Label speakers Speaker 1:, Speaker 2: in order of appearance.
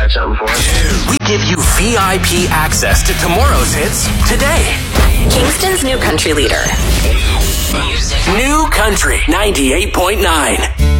Speaker 1: got something for us?
Speaker 2: We give you VIP access to tomorrow's hits today.
Speaker 3: Kingston's new country leader.
Speaker 2: New Country 98.9.